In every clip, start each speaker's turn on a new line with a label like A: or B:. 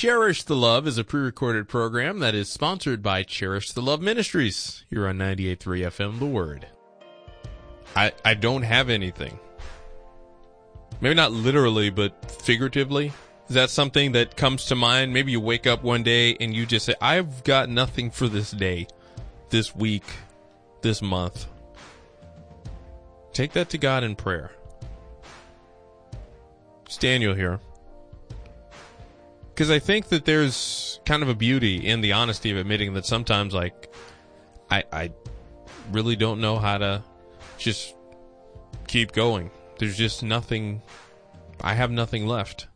A: Cherish the Love is a pre-recorded program that is sponsored by Cherish the Love Ministries here on 98.3 FM, The Word. I don't have anything. Maybe not literally, but figuratively. Is that something that comes to mind? Maybe you wake up one day and you just say, I've got nothing for this day, this week, this month. Take that to God in prayer. It's Daniel here. Because I think that there's kind of a beauty in the honesty of admitting that sometimes, like, I really don't know how to just keep going. There's just nothing, I have nothing left.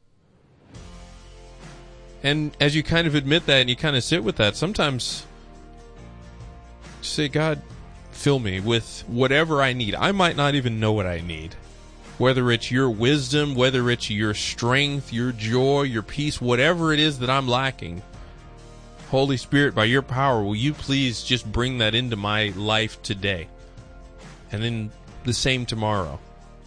A: And as you kind of admit that and you kind of sit with that, sometimes just say, God, fill me with whatever I need. I might not even know what I need. Whether it's your wisdom, whether it's your strength, your joy, your peace, whatever it is that I'm lacking. Holy Spirit, by your power, will you please just bring that into my life today? And then the same tomorrow.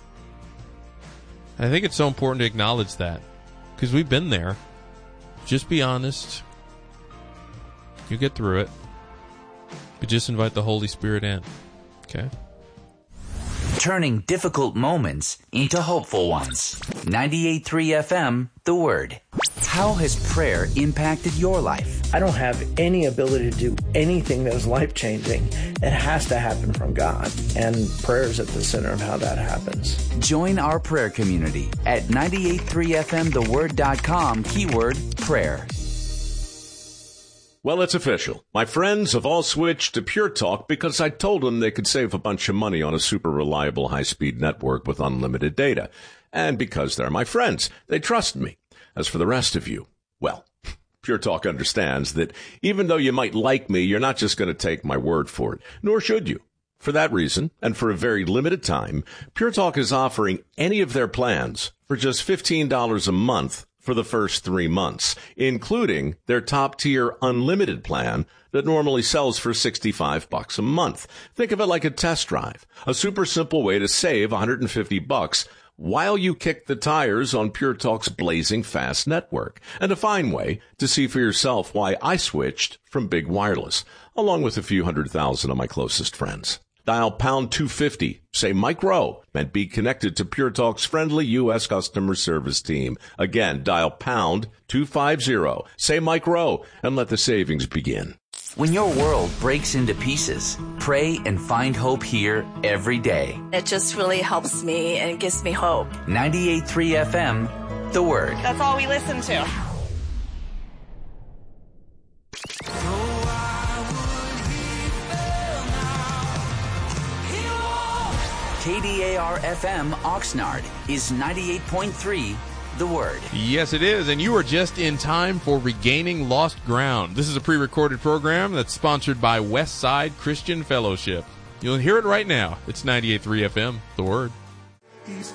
A: I think it's so important to acknowledge that. Because we've been there. Just be honest. You get through it. But just invite the Holy Spirit in. Okay?
B: Turning difficult moments into hopeful ones. 98.3 FM, The Word. How has prayer impacted your life?
C: I don't have any ability to do anything that is life-changing. It has to happen from God. And prayer is at the center of how that happens.
B: Join our prayer community at 98.3fmtheword.com, keyword prayer.
D: Well, it's official. My friends have all switched to Pure Talk because I told them they could save a bunch of money on a super reliable high-speed network with unlimited data. And because they're my friends, they trust me. As for the rest of you, well, Pure Talk understands that even though you might like me, you're not just going to take my word for it, nor should you. For that reason, and for a very limited time, Pure Talk is offering any of their plans for just $15 a month for the first 3 months, including their top-tier unlimited plan that normally sells for $65 a month. Think of it like a test drive, a super simple way to save $150 while you kick the tires on Pure Talk's blazing fast network, and a fine way to see for yourself why I switched from Big Wireless, along with a few 100,000 of my closest friends. Dial pound 250, say Mike Rowe, and be connected to Pure Talk's friendly U.S. customer service team. Again, dial pound 250, say Mike Rowe, and let the savings begin.
B: When your world breaks into pieces, pray and find hope here every day.
E: It just really helps me and gives me hope.
B: 98.3 FM, The Word.
E: That's all we listen to.
B: KDAR-FM Oxnard is 98.3 The Word.
A: Yes, it is, and you are just in time for Regaining Lost Ground. This is a pre-recorded program that's sponsored by Westside Christian Fellowship. You'll hear it right now. It's 98.3 FM, The Word.